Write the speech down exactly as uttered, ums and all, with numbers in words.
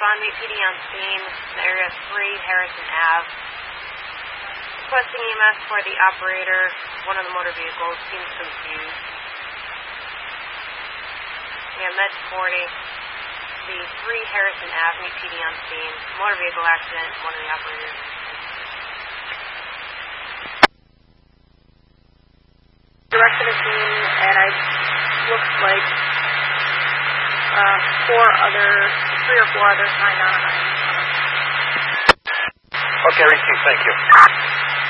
respond, meet P D on scene, area three, Harrison Avenue. Requesting E M S for the operator. One of the motor vehicles seems confused. Yeah, Med forty. The three Harrison Avenue, P D on scene. Motor vehicle accident, one of the operators. Direct to the scene, and I looks like uh, four other, three or four others signed on. Okay, receive, thank you.